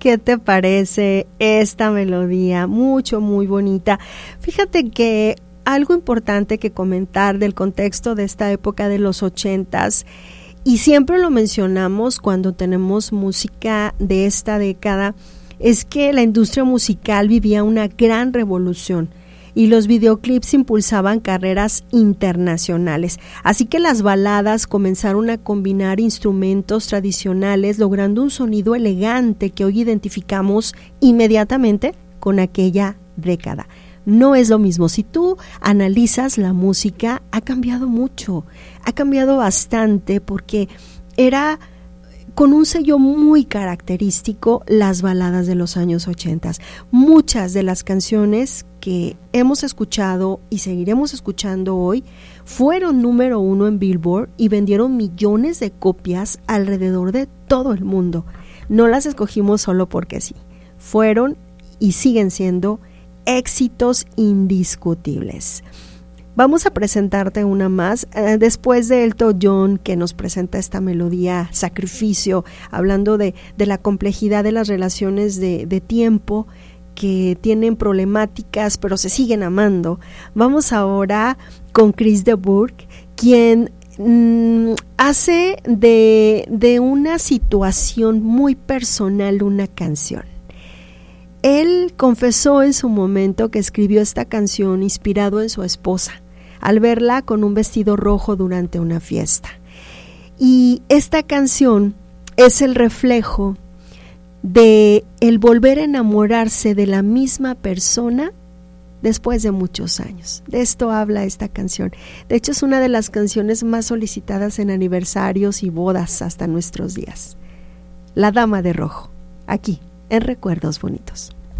¿qué te parece esta melodía? Muy bonita. Fíjate que algo importante que comentar del contexto de esta época de los 80s, y siempre lo mencionamos cuando tenemos música de esta década, es que la industria musical vivía una gran revolución y los videoclips impulsaban carreras internacionales. Así que las baladas comenzaron a combinar instrumentos tradicionales, logrando un sonido elegante que hoy identificamos inmediatamente con aquella década. No es lo mismo. Si tú analizas la música, ha cambiado mucho, ha cambiado bastante, porque era con un sello muy característico las baladas de los años 80. Muchas de las canciones que hemos escuchado y seguiremos escuchando hoy fueron número 1 en Billboard y vendieron millones de copias alrededor de todo el mundo. No las escogimos solo porque sí. Fueron y siguen siendo éxitos indiscutibles. Vamos a presentarte una más, después de Elton John, que nos presenta esta melodía Sacrificio, hablando de la complejidad de las relaciones de tiempo que tienen problemáticas pero se siguen amando. Vamos ahora con Chris de Burgh, quien hace de una situación muy personal una canción. Él confesó en su momento que escribió esta canción inspirado en su esposa, al verla con un vestido rojo durante una fiesta. Y esta canción es el reflejo de el volver a enamorarse de la misma persona después de muchos años. De esto habla esta canción. De hecho, es una de las canciones más solicitadas en aniversarios y bodas hasta nuestros días. La Dama de Rojo, aquí en Recuerdos Bonitos.